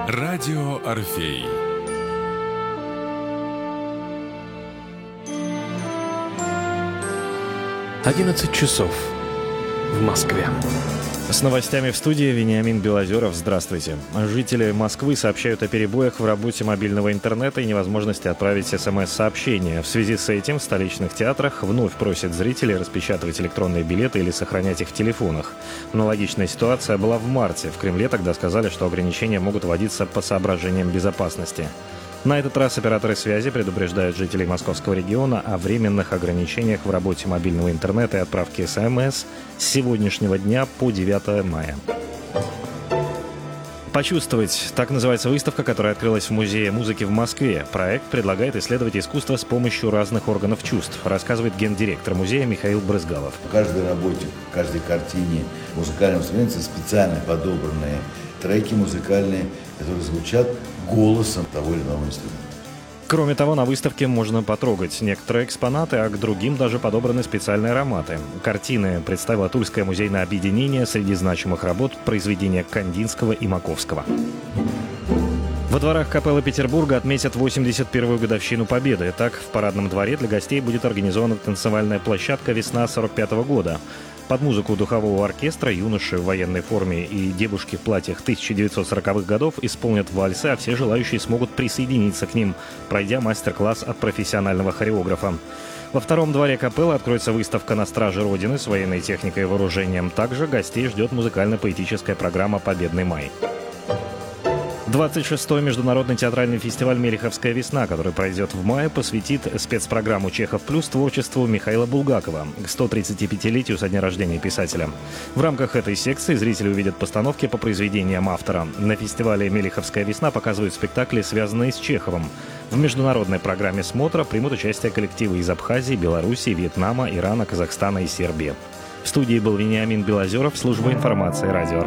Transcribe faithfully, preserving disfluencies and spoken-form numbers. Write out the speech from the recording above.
Радио Орфей. одиннадцать часов в Москве. С новостями в студии Вениамин Белозеров. Здравствуйте. Жители Москвы сообщают о перебоях в работе мобильного интернета и невозможности отправить смс-сообщения. В связи с этим в столичных театрах вновь просят зрителей распечатывать электронные билеты или сохранять их в телефонах. Аналогичная ситуация была в марте. В Кремле тогда сказали, что ограничения могут вводиться по соображениям безопасности. На этот раз операторы связи предупреждают жителей московского региона о временных ограничениях в работе мобильного интернета и отправке СМС с сегодняшнего дня по девятое мая. «Почувствовать» — так называется выставка, которая открылась в Музее музыки в Москве. Проект предлагает исследовать искусство с помощью разных органов чувств, рассказывает гендиректор музея Михаил Брызгалов. В каждой работе, в каждой картине музыкального инструмента специально подобранные треки музыкальные, которые звучат голосом того или иного инструмента. Кроме того, на выставке можно потрогать некоторые экспонаты, а к другим даже подобраны специальные ароматы. Картины представило Тульское музейное объединение, среди значимых работ произведения Кандинского и Маковского. Во дворах Капеллы Петербурга отметят восемьдесят первую годовщину Победы. Так, в парадном дворе для гостей будет организована танцевальная площадка «Весна сорок пятого года». Под музыку духового оркестра юноши в военной форме и девушки в платьях тысяча девятьсот сороковых годов исполнят вальсы, а все желающие смогут присоединиться к ним, пройдя мастер-класс от профессионального хореографа. Во втором дворе капеллы откроется выставка «На страже Родины» с военной техникой и вооружением. Также гостей ждет музыкально-поэтическая программа «Победный май». двадцать шестой международный театральный фестиваль «Мелиховская весна», который пройдет в мае, посвятит спецпрограмму «Чехов плюс» творчеству Михаила Булгакова к сто тридцатипятилетию со дня рождения писателя. В рамках этой секции зрители увидят постановки по произведениям автора. На фестивале «Мелиховская весна» показывают спектакли, связанные с Чеховым. В международной программе смотра примут участие коллективы из Абхазии, Белоруссии, Вьетнама, Ирана, Казахстана и Сербии. В студии был Вениамин Белозеров, служба информации «Радио